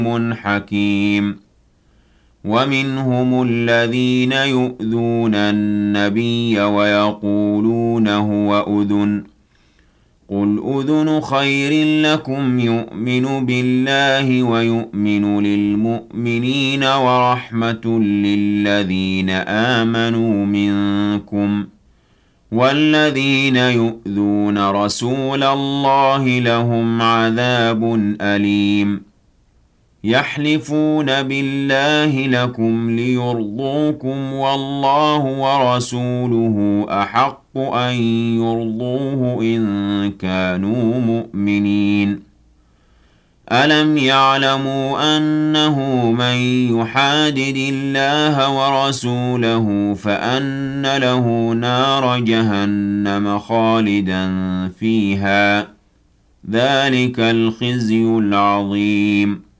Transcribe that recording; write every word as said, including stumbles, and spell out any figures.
حكيم ومنهم الذين يؤذون النبي ويقولون هو أذن قل أذن خير لكم يؤمن بالله ويؤمن للمؤمنين ورحمة للذين آمنوا منكم والذين يؤذون رسول الله لهم عذاب أليم يحلفون بالله لكم ليرضوكم والله ورسوله أحق أن يرضوه إن كانوا مؤمنين ألم يعلموا أنه من يحادد الله ورسوله فأن له نار جهنم خالدا فيها ذلك الخزي العظيم